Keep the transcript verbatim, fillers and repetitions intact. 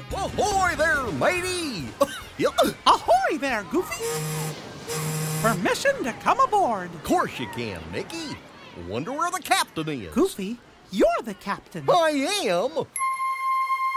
Ahoy there, matey! Ahoy there, Goofy! Permission to come aboard. Of course you can, Mickey. Wonder where the captain is. Goofy, you're the captain. I am?